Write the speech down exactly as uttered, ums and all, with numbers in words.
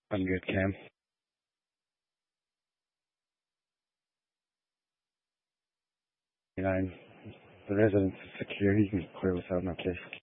I'm good, Cam. You know, the residence is secure. You can clear without no case.